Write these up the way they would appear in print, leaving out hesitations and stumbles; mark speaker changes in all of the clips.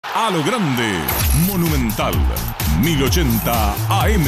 Speaker 1: A lo grande, Monumental, 1080 AM.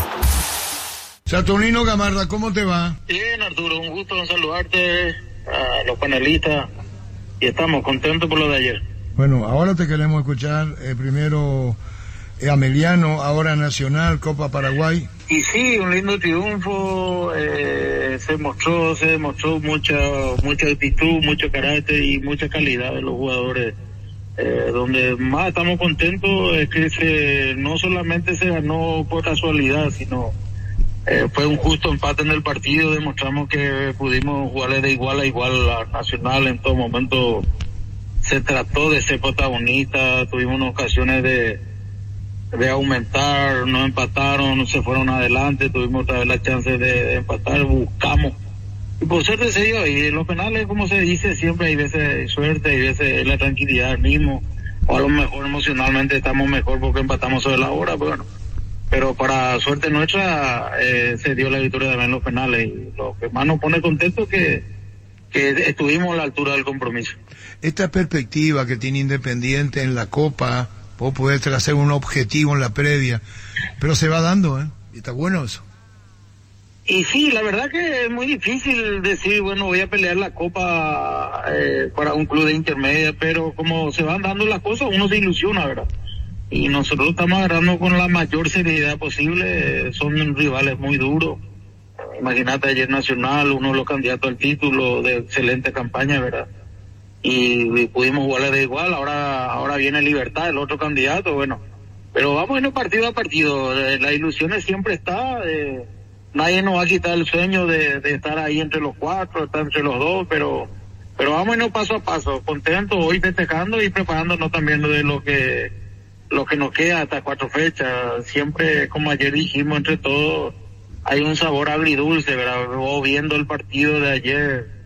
Speaker 2: Saturnino Gamarra, ¿cómo te va?
Speaker 3: Bien, Arturo, un gusto en saludarte, a los panelistas, y estamos contentos por lo de ayer.
Speaker 2: Bueno, ahora te queremos escuchar, primero Ameliano, ahora Nacional, Copa Paraguay.
Speaker 3: Y sí, un lindo triunfo, se demostró mucha actitud, mucho carácter y mucha calidad de los jugadores. Donde más estamos contentos es que no solamente se ganó por casualidad, sino fue un justo empate en el partido. Demostramos que pudimos jugarle de igual a igual a Nacional. En todo momento se trató de ser protagonista, tuvimos ocasiones de aumentar, no empataron, se fueron adelante, tuvimos otra vez la chance de empatar, buscamos. Y por suerte se dio, y en los penales, como se dice, siempre hay veces suerte, hay veces la tranquilidad mismo, o a lo mejor emocionalmente estamos mejor porque empatamos sobre la hora, bueno. Pero para suerte nuestra, se dio la victoria también en los penales, y lo que más nos pone contentos es que estuvimos a la altura del compromiso.
Speaker 2: Esta perspectiva que tiene Independiente en la Copa, vos podés trazar un objetivo en la previa, pero se va dando, y está bueno eso.
Speaker 3: Y sí, la verdad que es muy difícil decir, bueno, voy a pelear la Copa para un club de intermedia, pero como se van dando las cosas, uno se ilusiona, ¿verdad? Y nosotros estamos agarrando con la mayor seriedad posible, son rivales muy duros. Imagínate, ayer Nacional, uno de los candidatos al título, de excelente campaña, ¿verdad? Y pudimos jugarle de igual, ahora viene Libertad, el otro candidato, bueno. Pero vamos a ir partido a partido, la ilusión siempre está, nadie nos va a quitar el sueño de estar ahí entre los cuatro, estar entre los dos, pero vamos a irnos paso a paso, contentos, hoy festejando y preparándonos también de lo que nos queda hasta 4 fechas. Siempre, como ayer dijimos, entre todos hay un sabor agridulce, ¿verdad? O viendo el partido de ayer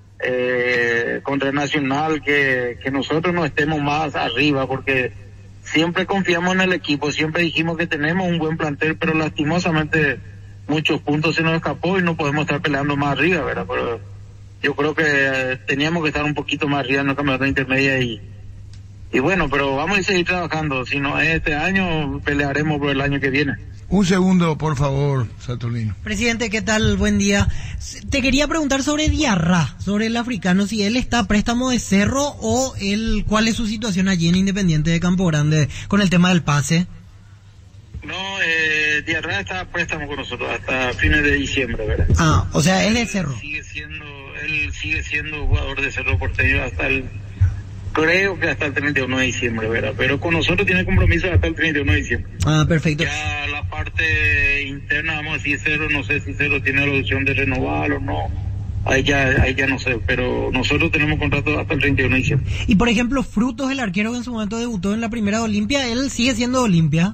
Speaker 3: contra Nacional, que nosotros no estemos más arriba, porque siempre confiamos en el equipo, siempre dijimos que tenemos un buen plantel, pero lastimosamente muchos puntos se nos escapó y no podemos estar peleando más arriba, ¿verdad? Pero yo creo que teníamos que estar un poquito más arriba en el campeonato intermedia y bueno, pero vamos a seguir trabajando. Si no es este año, pelearemos por el año que viene.
Speaker 2: Un segundo, por favor, Saturnino.
Speaker 4: Presidente, ¿qué tal? Buen día. Te quería preguntar sobre Diarra, sobre el africano, si él está a préstamo de Cerro o cuál es su situación allí en Independiente de Campo Grande con el tema del pase.
Speaker 3: No, Diarra está a préstamo con nosotros hasta fines de diciembre, ¿verdad?
Speaker 4: Ah, o sea, es de Cerro.
Speaker 3: Él sigue siendo jugador de Cerro Porteño creo que hasta el 31 de diciembre, ¿verdad? Pero con nosotros tiene compromiso hasta el 31 de diciembre.
Speaker 4: Ah, perfecto.
Speaker 3: Ya la parte interna, vamos a decir, Cerro, no sé si Cerro tiene la opción de renovar o no. Ahí ya no sé, pero nosotros tenemos contrato hasta el 31 de diciembre.
Speaker 4: Y por ejemplo, Frutos, el arquero que en su momento debutó en la primera de Olimpia, ¿él sigue siendo Olimpia?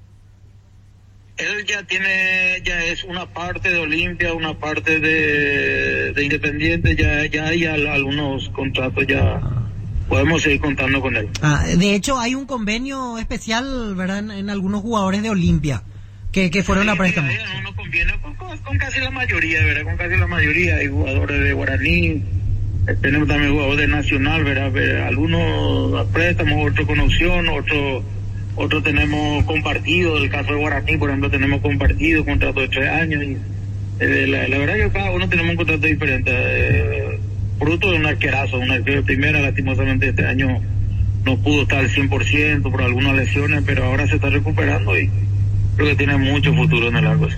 Speaker 3: Él ya es una parte de Olimpia, una parte de Independiente, ya hay algunos contratos, ya podemos seguir contando con él.
Speaker 4: De hecho, hay un convenio especial, ¿verdad?, en algunos jugadores de Olimpia que fueron a préstamo.
Speaker 3: No nos conviene con casi la mayoría, ¿verdad? Con casi la mayoría. Hay jugadores de Guaraní, tenemos también jugadores de Nacional, ¿verdad? Algunos a préstamo, otros con opción, otros tenemos compartido. El caso de Guaraní, por ejemplo, tenemos compartido contrato de 3 años. Y la verdad que cada uno tenemos un contrato diferente. Fruto de un arquero de primera, lastimosamente este año no pudo estar al 100% por algunas lesiones, pero ahora se está recuperando y creo que tiene mucho futuro en el Argos.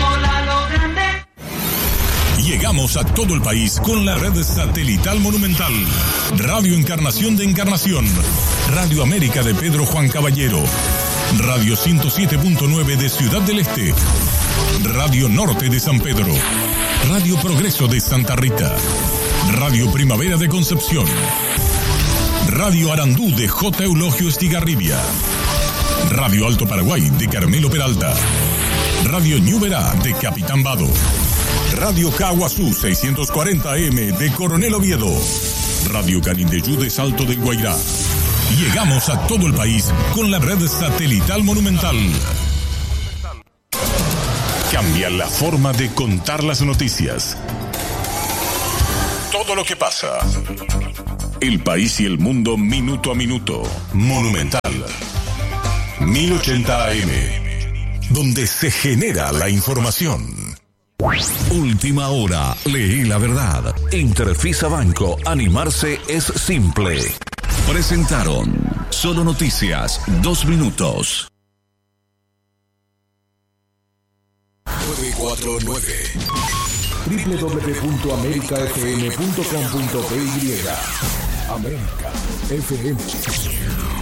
Speaker 1: Llegamos a todo el país con la red satelital Monumental. Radio Encarnación de Encarnación, Radio América de Pedro Juan Caballero, Radio 107.9 de Ciudad del Este, Radio Norte de San Pedro, Radio Progreso de Santa Rita, Radio Primavera de Concepción, Radio Arandú de J. Eulogio Estigarribia, Radio Alto Paraguay de Carmelo Peralta, Radio Ñuberá de Capitán Vado, Radio Caguazú 640M de Coronel Oviedo, Radio Canindeyú de Salto del Guairá. Llegamos a todo el país con la red satelital Monumental. Cambia la forma de contar las noticias. Todo lo que pasa. El país y el mundo minuto a minuto. Monumental 1080 AM, donde se genera la información. Última hora, lee la verdad. Interfisa Banco, animarse es simple. Presentaron Solo Noticias, 2 minutos. 949
Speaker 5: www.americafm.com.py América FM.